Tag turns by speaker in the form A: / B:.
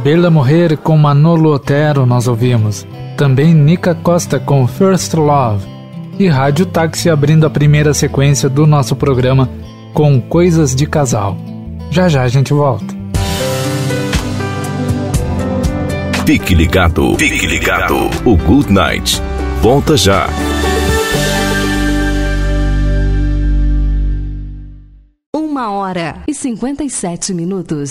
A: Bela Morrer com Manolo Otero nós ouvimos. Também Nica Costa com First Love. E Rádio Táxi abrindo a primeira sequência do nosso programa com Coisas de Casal. Já já a gente volta.
B: Fique ligado, fique ligado. O Good Night volta já.
C: Hora e 57 minutos.